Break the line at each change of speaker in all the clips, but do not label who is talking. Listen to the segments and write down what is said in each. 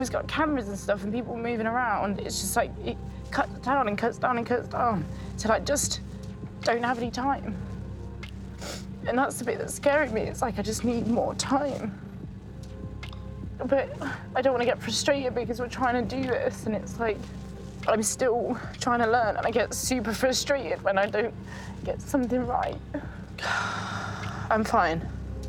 It's got cameras and stuff and people moving around. It's just like, it cuts down and cuts down and cuts down to like, just don't have any time. And that's the bit that's scaring me. It's like, I just need more time. But I don't want to get frustrated because we're trying to do this and it's like, I'm still trying to learn and I get super frustrated when I don't get something right. I'm fine.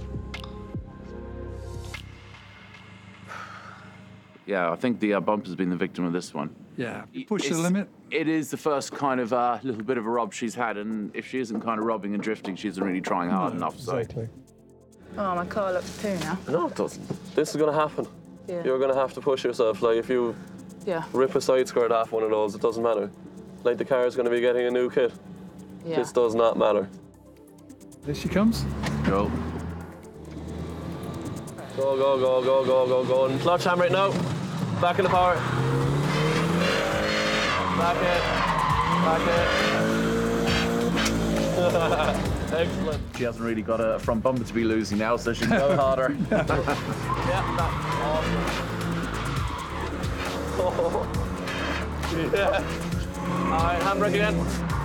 Yeah, I think the bumper's been the victim of this one.
Yeah, push the limit.
It is the first kind of little bit of a rob she's had, and if she isn't kind of robbing and drifting, she isn't really trying hard enough. So.
Exactly.
Oh, my car looks poo now.
No, it doesn't. This is going to happen.
Yeah.
You're going to have to push yourself. Like, if you rip a side skirt off one of those, it doesn't matter. Like, the car is going to be getting a new kit.
Yeah.
This does not matter.
There she comes.
Go.
Go, go, go, go, go, go, go. And clutch hand right now. Back in the power. Back in. Excellent.
She hasn't really got a front bumper to be losing now, so she can go harder.
Yeah, that's awesome. Oh. Yeah. All right, handbrake again.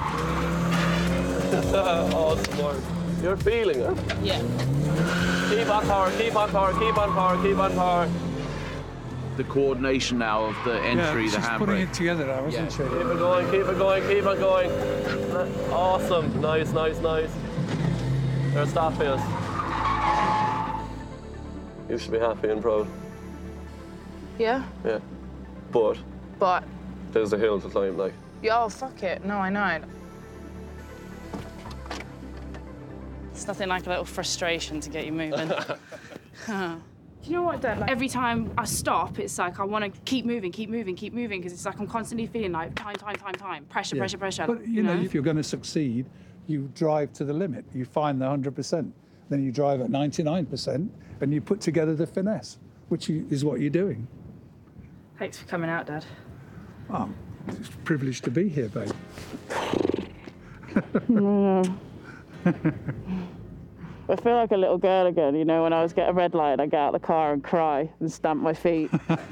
Awesome work. You're feeling it.
Yeah.
Keep on power, keep on power, keep on power, keep on power.
The coordination now of the entry,
Yeah,
the
she's putting
handbrake.
it together now, isn't she?
Keep it going, keep it going, keep it going. Awesome. Nice, nice, nice. There's stop for us. You should be happy and proud.
Yeah?
Yeah. But
But,
there's a hill to climb, like.
oh, fuck it. No, I know.
It's nothing like a little frustration to get you moving.
Do you know what, Dad? Like,
Every time I stop, it's like I want to keep moving, because it's like I'm constantly feeling like time. Pressure,
Yeah.
pressure, pressure.
But, you know, if you're going to succeed, you drive to the limit. You find the 100%. Then you drive at 99% and you put together the finesse, which is what you're doing.
Thanks for coming out, Dad.
Oh, it's a privilege to be here, babe.
I feel like a little girl again, you know, when I was getting a red light, I'd get out of the car and cry and stamp my feet.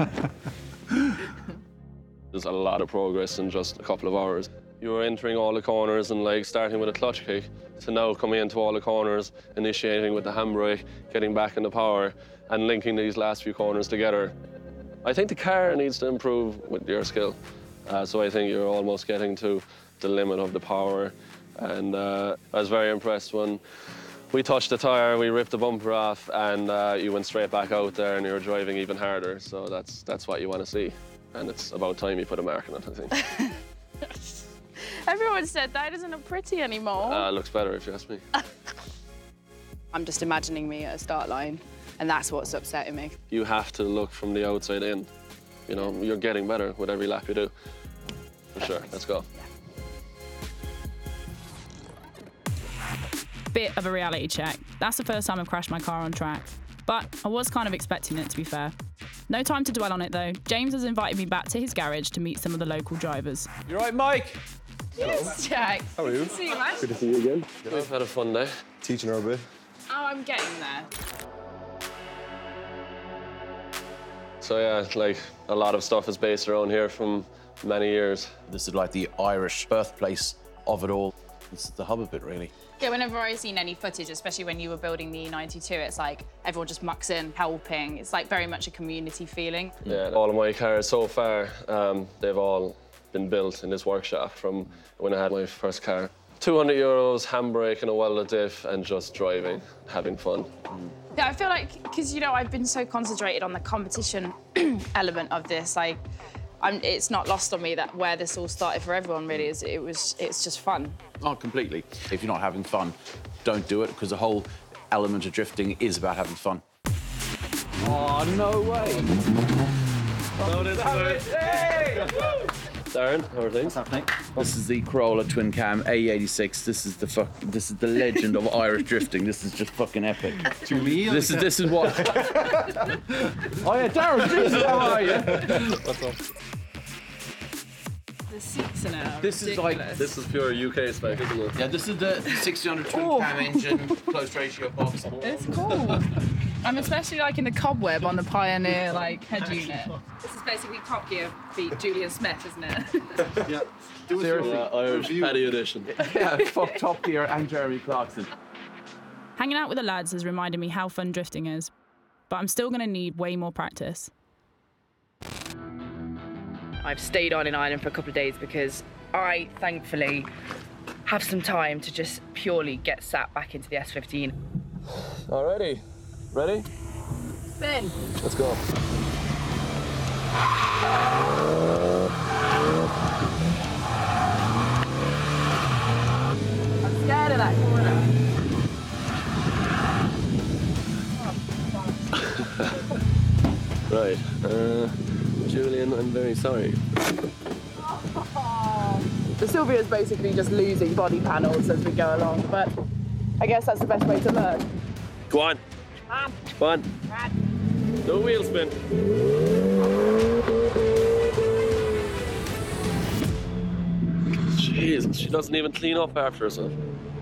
There's a lot of progress in just a couple of hours. You were entering all the corners and like starting with a clutch kick to now coming into all the corners, initiating with the handbrake, getting back into power and linking these last few corners together. I think the car needs to improve with your skill. So I think you're almost getting to the limit of the power. And I was very impressed when we touched the tyre, we ripped the bumper off, and you went straight back out there and you were driving even harder. So that's what you want to see. And it's about time you put a mark on it, I think.
Everyone said that doesn't look pretty anymore.
It looks better if you ask me.
I'm just imagining me at a start line, and that's what's upsetting me.
You have to look from the outside in. You know, you're getting better with every lap you do. For sure, let's go.
Bit of a reality check. That's the first time I've crashed my car on track. But I was kind of expecting it, to be fair. No time to dwell on it, though. James has invited me back to his garage to meet some of the local drivers.
You right, Mike?
yes, Jack.
How are you?
Good to see you, man.
Good to see you again.
We've had a fun day.
Teaching her a bit.
Oh, I'm getting there.
So yeah, like a lot of stuff is based around here from many years.
This is like the Irish birthplace of it all. It's the hub of it, really.
Yeah, whenever I've seen any footage, especially when you were building the E92, it's like everyone just mucks in, helping. It's like very much a community feeling.
Yeah, all of my cars so far, they've all been built in this workshop from when I had my first car. €200, handbrake and a welded diff, and just driving, having fun.
Yeah, I feel like, because, you know, I've been so concentrated on the competition element of this, like, it's not lost on me that where this all started for everyone, really, is it's just fun.
Oh, completely. If you're not having fun, don't do it, because the whole element of drifting is about having fun. Oh, no way.
No, this is Darren, how are things?
Happening. This is the Corolla twin cam A86. This is the legend of Irish drifting. This is just fucking epic.
To me?
This is what. Oh yeah, Darren, Jesus, how are you?
What's up?
The seats in it are
This is like
This is pure UK spec, isn't it?
Yeah, this is the 1600 twin cam engine, close ratio box.
It's cool.
I'm especially liking the cobweb on the Pioneer head unit.
This is basically Top Gear beat Julian Smith, isn't it?
Yeah.
Seriously.
Irish
Review.
Paddy edition.
Yeah, fuck Top Gear and Jeremy Clarkson.
Hanging out with the lads has reminded me how fun drifting is, but I'm still going to need way more practice.
I've stayed on in Ireland for a couple of days because I, thankfully, have some time to just purely get sat back into the S15.
Alrighty. Ready?
Spin.
Let's go.
I'm scared of that corner.
Right. Julian, I'm very sorry.
The Sylvia's basically just losing body panels as we go along, but I guess that's the best way to learn.
Go on. Go on. No wheel spin. Jeez, she doesn't even clean up after herself.